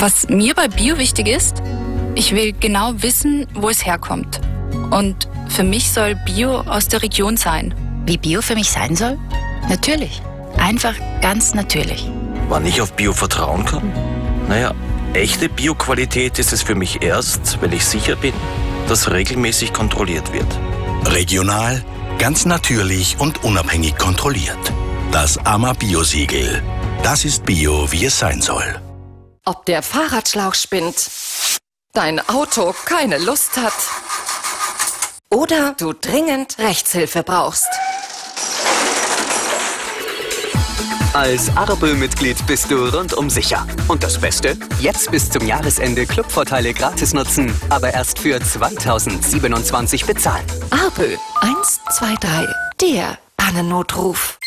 Was mir bei Bio wichtig ist, ich will genau wissen, wo es herkommt. Und für mich soll Bio aus der Region sein. Wie Bio für mich sein soll? Natürlich. Einfach ganz natürlich. Wann ich auf Bio vertrauen kann? Naja, echte Bio-Qualität ist es für mich erst, wenn ich sicher bin, dass regelmäßig kontrolliert wird. Regional, ganz natürlich und unabhängig kontrolliert. Das AMA Bio-Siegel. Das ist Bio, wie es sein soll. Ob der Fahrradschlauch spinnt, dein Auto keine Lust hat oder du dringend Rechtshilfe brauchst. Als Arabel-Mitglied bist du rundum sicher. Und das Beste? Jetzt bis zum Jahresende Clubvorteile gratis nutzen, aber erst für 2027 bezahlen. Arabel 123, der Pannennotruf.